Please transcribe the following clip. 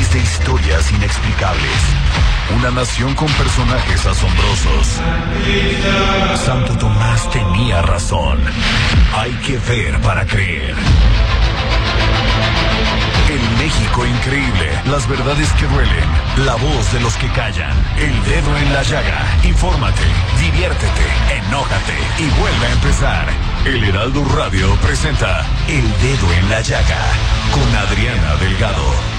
miles de historias inexplicables. Una nación con personajes asombrosos. Santo Tomás tenía razón. Hay que ver para creer. El México increíble, las verdades que duelen, la voz de los que callan, el dedo en la llaga. Infórmate, diviértete, enójate y vuelve a empezar. El Heraldo Radio presenta El Dedo en la Llaga con Adriana Delgado.